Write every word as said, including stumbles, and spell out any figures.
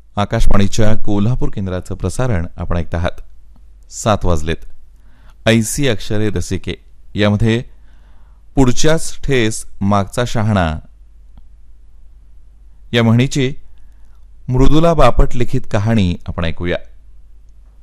आकाशवाणीच्या कोल्हापूर केंद्राचं प्रसारण आपण ऐकत आहात. सात वाजलेत. ऐसी अक्षरे रसिके यामध्ये पुढच्याच ठेस मागचा शहाणा या म्हणीची मृदुला बापट लिखित कहाणी आपण ऐकूया.